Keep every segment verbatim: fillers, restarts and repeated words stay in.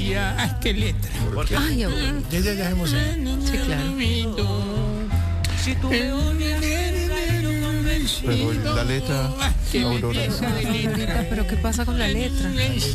decía, ah, qué letra. Ay, abuelo. Ya, ya, ya hemos. Sí, claro. Pero la letra, Aurora. Aurorita, pero ¿qué pasa con la letra?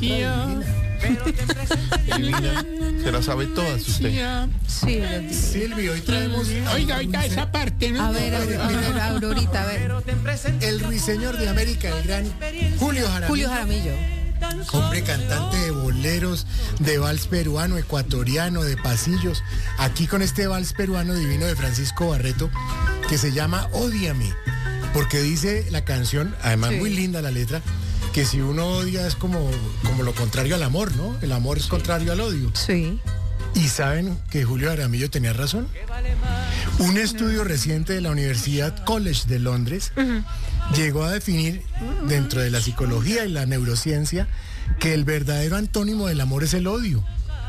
Divina. Se la sabe todas usted. Sí, lo digo. Silvio, hoy traemos. Oiga, oiga, esa parte, ¿no? A ver, a ver, a ver, Aurorita, a ver. El ruiseñor de América, el gran Julio Jaramillo. Julio Jaramillo. Hombre cantante de boleros, de vals peruano, ecuatoriano, de pasillos. Aquí con este vals peruano divino de Francisco Barreto, que se llama Ódiame. Porque dice la canción, además Sí. muy linda la letra, que si uno odia es como, como lo contrario al amor, ¿no? El amor es contrario al odio. Sí. ¿Y saben que Julio Jaramillo tenía razón? Un estudio reciente de la Universidad College de Londres uh-huh. llegó a definir, dentro de la psicología y la neurociencia, que el verdadero antónimo del amor es el odio.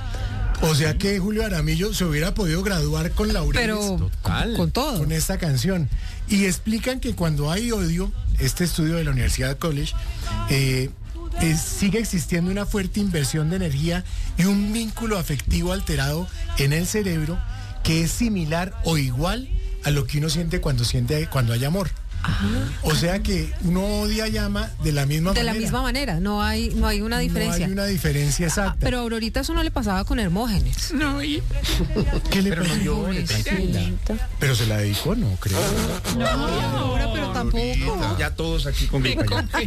O sea que Julio Jaramillo se hubiera podido graduar con laureles. Pero Total. con todo. Con esta canción. Y explican que cuando hay odio, este estudio de la Universidad College, eh, eh, sigue existiendo una fuerte inversión de energía y un vínculo afectivo alterado en el cerebro que es similar o igual a lo que uno siente cuando siente cuando hay amor. Ajá. O sea que uno odia y ama de la misma de manera. De la misma manera, no hay, no hay una diferencia. No hay una diferencia exacta. Ah, pero a Aurorita eso no le pasaba con Hermógenes. No, y... ¿Qué le pero pasó? no llore, tranquila. Pero se la dedicó, no creo. No, ahora, pero tampoco. Ya todos aquí con mi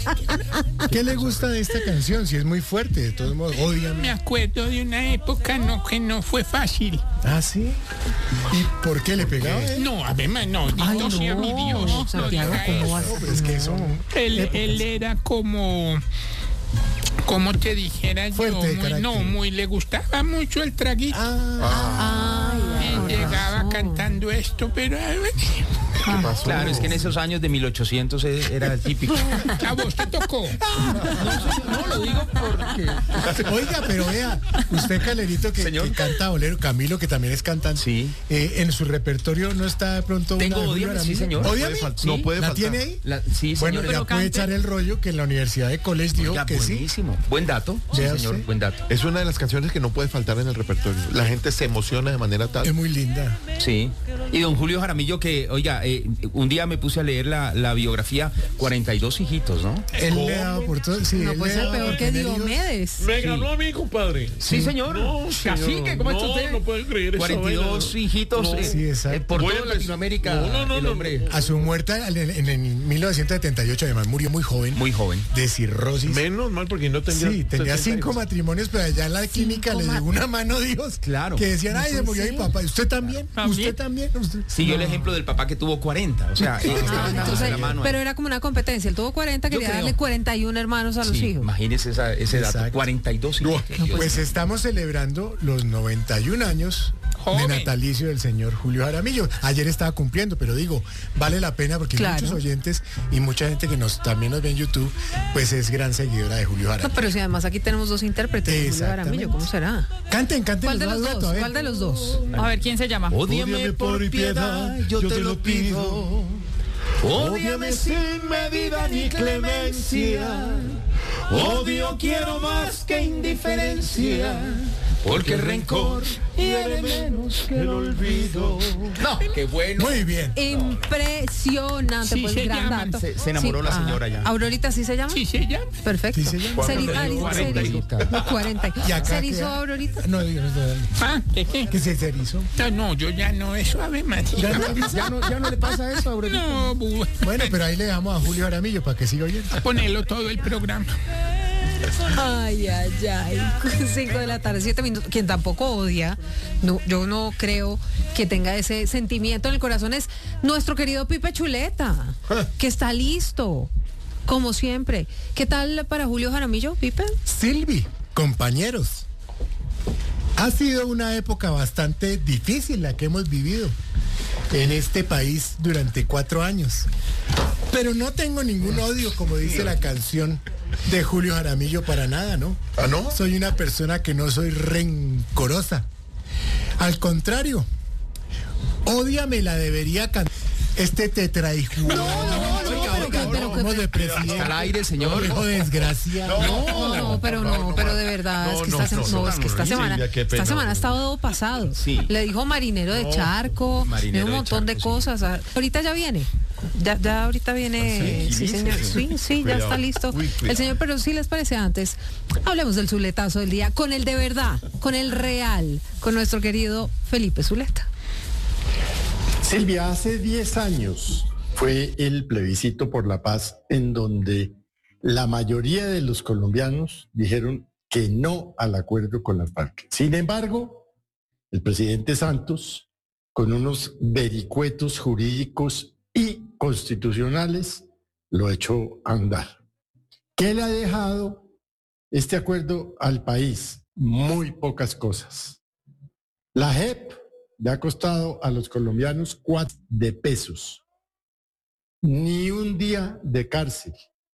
¿Qué le gusta de esta canción? Si es muy fuerte, de todos modos, ódiame. Me acuerdo de una época no, que no fue fácil. ¿Ah, sí? ¿Y por qué le pegaba? ¿Eh? No, además no, Ay, no, sea mi Dios. no, Santiago, ¿cómo vas? No, es que son él, él era como, como te dijera fuerte yo, muy, no, muy le gustaba mucho el traguito. Ah, y ay, llegaba razón. Cantando esto, pero ¿qué pasó? Claro, es que en esos años de mil ochocientos era típico. ¿A vos te tocó? No, no, lo digo porque... Oiga, pero vea, usted Calerito que, que canta bolero, Camilo que también es cantante, sí. eh, en su repertorio no está de pronto Tengo una Ódiame, sí señor. ¿Ódiame? Sí. No puede ¿La faltar. tiene ahí? La, sí, bueno, señor. ya puede cante. echar el rollo que en la Universidad de College dijo Oiga, que buenísimo. sí. Buen dato, sí Vea señor, usted. buen dato. Es una de las canciones que no puede faltar en el repertorio. La gente se emociona de manera tal. Es muy linda. Sí. Y don Julio Jaramillo que, oiga, eh, un día me puse a leer la, la biografía, cuarenta y dos hijitos, ¿no? Él le ha dado por todo. Sí, No él puede le ha ser dado peor por que tener hijos. Diomedes. Me ganó a mí, compadre. Sí, señor. No, Cacique, ¿cómo no, está usted? no puedo creer eso. cuarenta y dos hijitos No. eh, Sí, exacto. eh, por Voy a toda empezar- Latinoamérica, No, no, no, el no, hombre A su muerte en, en, en mil novecientos setenta y ocho, además murió muy joven. muy joven. De cirrosis. Menos mal porque no tenía. Sí, tenía cinco matrimonios, pero allá en la clínica le dio una mano Dios. Claro. Que decían, ay, se murió mi papá. ¿Y usted también? ¿Usted también? ¿Usted? Siguió el ejemplo del papá que tuvo cuarenta, o sea, eh, Ah, estaban dándose entonces, la mano ahí. pero era como una competencia. Él tuvo cuarenta, Yo quería creo. darle cuarenta y uno hermanos a los Sí, hijos. imagínese esa, ese dato, Exacto. cuarenta y dos hijos. Pues estamos celebrando los noventa y un años Joven. de natalicio del señor Julio Jaramillo. Ayer estaba cumpliendo, pero digo, vale la pena porque Claro. muchos oyentes y mucha gente que nos también nos ve en YouTube, pues es gran seguidora de Julio No, Jaramillo. pero si además aquí tenemos dos intérpretes de Julio Exactamente. Jaramillo, ¿cómo será? Canten, canten. ¿Cuál de los dueto, dos? a ver. ¿Cuál de los dos? A ver, ¿quién se llama? Ódiame por piedad, yo te lo pido. Ódiame sin medida ni clemencia. Odio quiero más que indiferencia. Porque el rencor hiere menos que el olvido. No, qué bueno. Muy bien. Impresionante, Sí, pues se gran llaman. dato. Se- se enamoró la señora ya. ¿Aurorita sí se llama? Sí, se llama. Perfecto. Sí se llama. Seri- ah, dice cuarenta y Cerizo. cuarenta. ¿Y acá ¿Se erizó queda? Aurorita? No, digo, no, no, no. Ah, ¿qué qué? ¿Qué se erizó? No, no, yo ya no, eso ave María. Ya no, ya no, ya no le pasa eso, Aurelio. No, bu- Bueno, pero ahí le dejamos a Julio Jaramillo para que siga oyendo. ponerlo todo el programa. Ay, ay, ay. cinco de la tarde, siete minutos. Quien tampoco odia, no, yo no creo que tenga ese sentimiento en el corazón, es nuestro querido Pipe Chuleta, que está listo, como siempre. ¿Qué tal para Julio Jaramillo, Pipe? Silvi, compañeros, ha sido una época bastante difícil la que hemos vivido en este país durante cuatro años. Pero no tengo ningún odio, como dice la canción de Julio Jaramillo, para nada, ¿no? ¿Ah, no? Soy una persona que no soy rencorosa. Al contrario, Ódiame la debería cantar este tetraijuelo. No, no, no, Ay, pero ¿Cómo que... de presidente? Está al aire el señor. Hijo desgraciado. No, no, pero no, pero de verdad, es que esta, se- no, es que esta semana, Silvia, qué esta pena. semana ha estado pasado. Sí. Le dijo marinero de charco, Marinero un de montón de charco, sí. cosas. Ah, Ahorita ya viene. Ya, ya ahorita viene, sí, señor. Sí, sí, ya está listo. Uy, cuidado. El señor, pero sí les parece antes. Hablemos del Zuletazo del día, con el de verdad, con el real, con nuestro querido Felipe Zuleta. Silvia, hace diez años fue el plebiscito por la paz en donde la mayoría de los colombianos dijeron que no al acuerdo con las FARC. Sin embargo, el presidente Santos, con unos vericuetos jurídicos y constitucionales, lo echó a andar. ¿Qué le ha dejado este acuerdo al país? Muy pocas cosas. La J E P le ha costado a los colombianos cuatro de pesos. Ni un día de cárcel.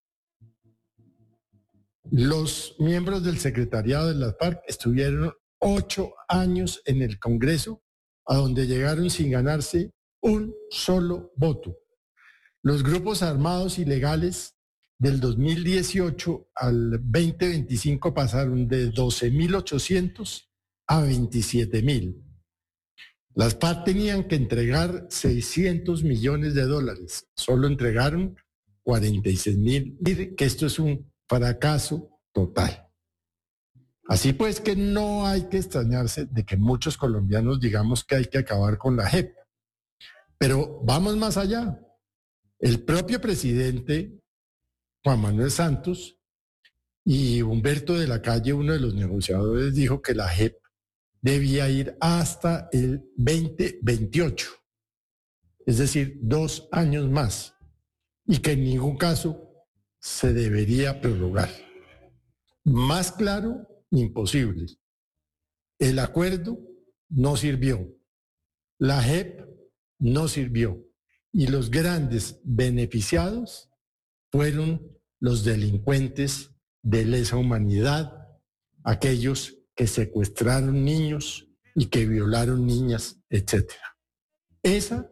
Los miembros del secretariado de las FARC estuvieron ocho años en el Congreso, a donde llegaron sin ganarse un solo voto. Los grupos armados ilegales del dos mil dieciocho al veinte veinticinco pasaron de doce mil ochocientos a veintisiete mil. Las FARC tenían que entregar seiscientos millones de dólares. Solo entregaron cuarenta y seis mil. Que esto es un fracaso total. Así pues que no hay que extrañarse de que muchos colombianos digamos que hay que acabar con la J E P. Pero vamos más allá. El propio presidente Juan Manuel Santos y Humberto de la Calle, uno de los negociadores, dijo que la J E P debía ir hasta el veinte veintiocho, es decir, dos años más, y que en ningún caso se debería prorrogar. Más claro, imposible. El acuerdo no sirvió, la J E P no sirvió, y los grandes beneficiados fueron los delincuentes de lesa humanidad, aquellos que secuestraron niños y que violaron niñas, etcétera. Esa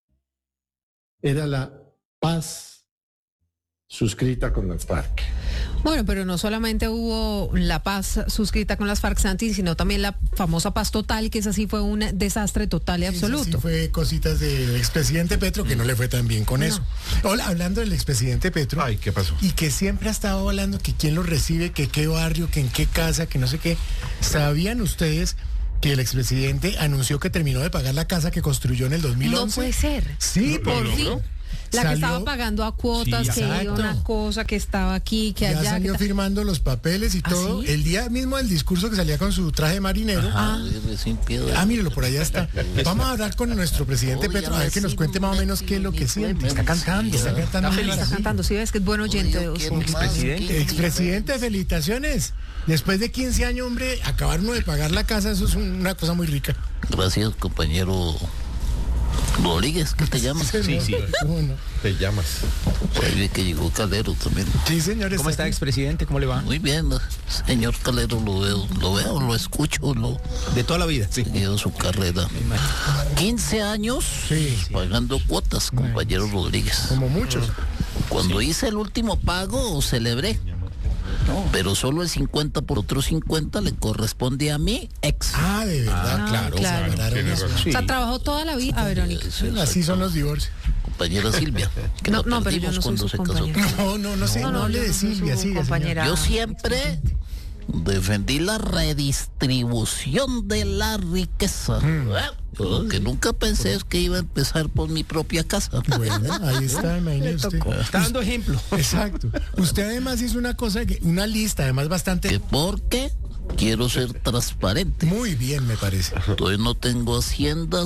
era la paz suscrita con las FARC. Bueno, pero no solamente hubo la paz suscrita con las FARC, Santi, sino también la famosa paz total, que esa sí fue un desastre total y absoluto. Sí, sí, fue cositas del expresidente Petro que no le fue tan bien con No. eso. Hola, hablando del expresidente Petro. Ay, ¿qué pasó? Y que siempre ha estado hablando que quién lo recibe, que qué barrio, que en qué casa, que no sé qué. ¿Sabían ustedes que el expresidente anunció que terminó de pagar la casa que construyó en el dos mil once? No puede ser. Sí, Por por fin. La que Salió- estaba pagando a cuotas, Sí, que iba exacto. una cosa, que estaba aquí, que Ya allá. salió que ta- firmando los papeles y ¿Ah, todo. sí? El día mismo del discurso que salía con su traje de marinero. Ah. Ah, mírelo, por allá está. Vamos a hablar con nuestro presidente Petro, a ver que nos cuente más o menos qué es lo que siente. Está cantando, está cantando. Ah, muy está maravilla. cantando, sí ves que es buen oyente de Oso. Expresidente. Expresidente, felicitaciones. Después de quince años, hombre, acabar uno de pagar la casa, eso es una cosa muy rica. Gracias, compañero Rodríguez, ¿qué te llamas? Sí, sí. ¿Cómo no? Te llamas. Oye, que llegó Calero también. Sí, señores. ¿Cómo está, expresidente? ¿Cómo le va? Muy bien, señor Calero, lo veo, lo veo, lo escucho, lo De toda la vida. Sí. seguido su carrera. quince años Sí. pagando cuotas, compañero Rodríguez. Como muchos. Cuando hice el último pago, celebré. Pero solo el cincuenta por otro cincuenta le corresponde a mi ex. Ah, de verdad, Ah, claro. claro. separaron Tiene eso. razón. O sea, trabajó toda la vida. A Verónica. Sí, así son los divorcios. Compañera Silvia, que No, la no, pero yo perdimos no soy cuando su se casó. compañera. No, no, no sé, no, No, no, hable yo de no soy Silvia, su siga, compañera. Yo siempre defendí la redistribución de la riqueza. Lo que nunca pensé es que iba a empezar por mi propia casa. Bueno, ahí está, imagínese usted. Está dando ejemplo. Exacto. Usted además hizo una cosa, que una lista, además Que bastante... porque quiero ser transparente. Muy bien, me parece. Entonces no tengo haciendas,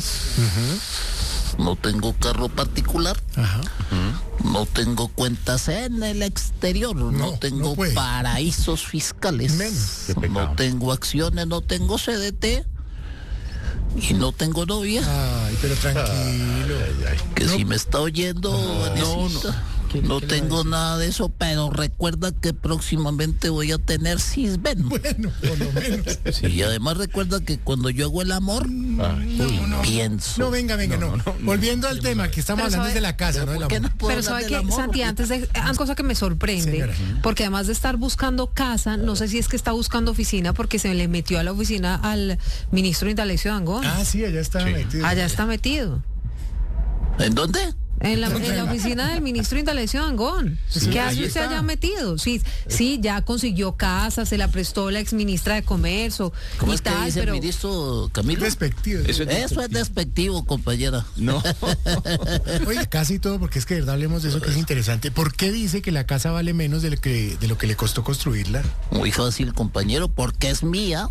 no tengo carro particular, Ajá. no tengo cuentas en el exterior, no, No, tengo no puede. paraísos fiscales, Menos. Qué pecado. no tengo acciones, no tengo C D T y no tengo novia. Ay, pero tranquilo. Que si me está oyendo, Vanesita, no, tengo nada de eso, pero recuerda que próximamente voy a tener Sisben. Bueno, por lo menos. Y además recuerda que cuando yo hago el amor, no, no. Pienso. No, venga, venga, no. Volviendo al tema, que estamos Pero hablando sabe- de la casa, ¿no? ¿Por Del qué amor. no puedo Pero hablar sabe del que, amor? Santi, antes de una cosa que me sorprende, Señora. porque además de estar buscando casa, no sé si es que está buscando oficina, porque se le metió a la oficina al ministro Indalecio Dangond. Ah, sí, allá estaba metido. Allá está metido. ¿En dónde? En la, en la oficina del ministro Indalecio Dangond. ¿Qué hace usted allá metido? Sí, sí, ya consiguió casa, se la prestó la exministra de Comercio ¿Cómo y es que tal, dice pero el ministro Camilo? Despectivo. Eso es Eso es despectivo, compañera. No. Oye, casa y todo, porque es que de verdad hablemos de eso que es interesante. ¿Por qué dice que la casa vale menos de lo que, de lo que le costó construirla? Muy fácil, compañero, porque es mía.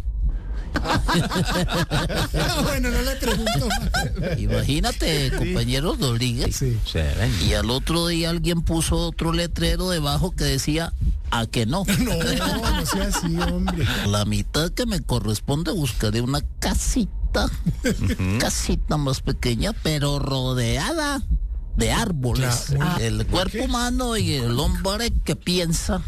No, bueno, no le pregunto más. Imagínate, compañero Rodríguez. Sí. Se ven. Y al otro día alguien puso otro letrero debajo que decía, ¿a que no? No, no sea así, hombre. La mitad que me corresponde buscaré una casita, casita más pequeña, pero rodeada de árboles. Claro. El cuerpo humano y el hombre que piensa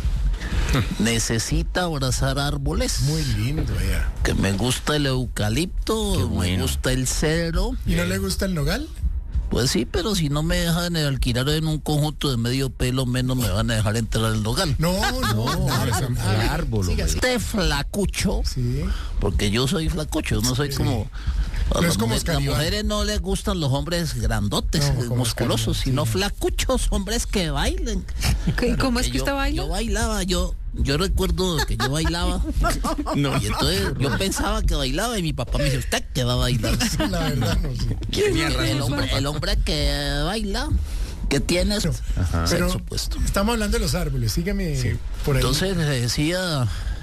necesita abrazar árboles. Muy lindo, ella. Que me gusta el eucalipto, Qué me bueno. gusta el cedro. ¿Y no le gusta el nogal? Pues sí, pero si no me dejan alquilar en un conjunto de medio pelo, menos me van a dejar entrar al nogal. No, no, nada, el nada. árbol, Siga, hombre. siga. Este flacucho, Sí. porque yo soy flacucho, no soy como... A No las es como mujeres- Oscar las Iván. mujeres no les gustan los hombres grandotes, No, eh, como musculosos, Oscar sino Iván, sí. flacuchos, hombres que bailen. ¿Y cómo es Que que yo, usted baila? Yo bailaba, yo, yo recuerdo que yo bailaba. No. Y entonces yo pensaba que bailaba y mi papá me dice, ¿usted qué va a bailar? La verdad, no sé. Tenía razón El su hombre, papá. el hombre que baila, que tiene Pero sexo puesto. estamos hablando de los árboles, sígueme por ahí. Entonces le decía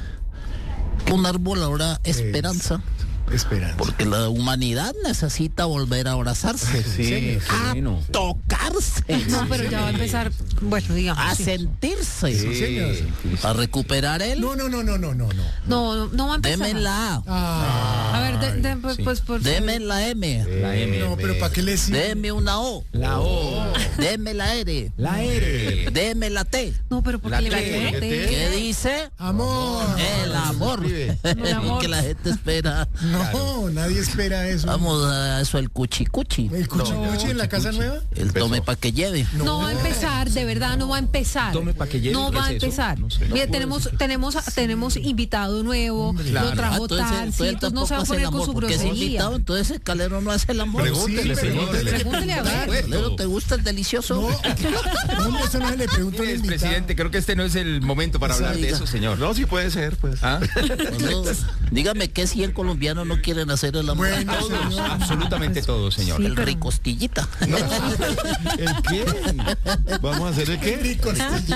un árbol ahora esperanza, Esperanza. porque la humanidad necesita volver a abrazarse, Sí, a qué bueno. tocarse, No, pero ya va a empezar, bueno, digamos. a sí. sentirse, Sí, señor. a recuperar el No, no, no, no, no, no, no. No, no, no va a empezar. deme la A, Ah, A ver, de- de- pues, pues, por deme la M, La M. no, pero ¿para qué le sirve? deme una O, La O. deme la R, La R. deme la T. No, pero ¿por La qué le T, mete? la T. ¿Qué dice? Amor. El amor. El amor. Que la gente espera. No, nadie espera eso. Vamos a eso, el cuchi cuchi. ¿El cuchicuchi en la casa nueva? El tome para que lleve. No va a empezar, de verdad no va a empezar. Tome pa' que lleve No el va a receso. empezar. No sé. No Mire, puedo tenemos, tenemos, tenemos invitado nuevo, Claro. lo trajo Ah, entonces, tal, sí, entonces entonces no se va a tampoco hace poner el con amor, su porque es grosería. invitado, entonces el calero no hace el amor. Pregúntele, Sí, señor. pregúntele. Pregúntele a ver. Calero, ¿te gusta el delicioso? No, hombre, eso no se le pregunta a un Mire, invitado. presidente, creo que este no es el momento para Eso hablar de diga. eso, señor. No, sí puede ser, pues. ¿Ah? No, dígame que cien colombianos no quieren hacer el amor. Bueno, Todos, señor. absolutamente todos, señor. Sí, El pero- ricostillita. ¿El qué? ¿Vamos a hacer el qué? Rico,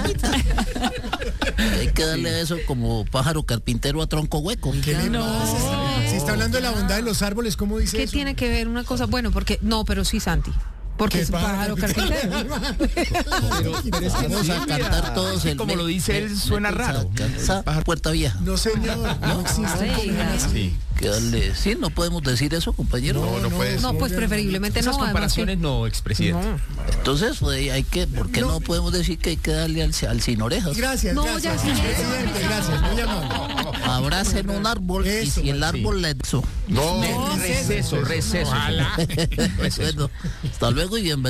Hay que darle a eso como pájaro carpintero a tronco hueco. ¿qué le pasa? Si está hablando de la bondad de los árboles, ¿cómo dice ¿Qué eso? tiene que ver una cosa? Bueno, porque, no, pero sí, Santi. Porque ¿Qué es pájaro carpintero. Vamos a cantar todos el como lo dice él, suena raro. Cansa, Puerta Vieja. No, señor, no existe. Ay, Sí. Que darle- Sí, no podemos decir eso, compañero. No, no puede No, pues preferiblemente Esas no. además que- comparaciones no, expresidente. No. Entonces, pues, hay que, ¿por qué no. podemos decir que hay que darle al, al sin orejas? Gracias, No, gracias. ya, sí, ya, Presidente, ya. gracias, muy amable. Abracen un árbol y Eso, si el árbol le... Eso. No. Receso, receso. Bueno, hasta luego y bienvenido.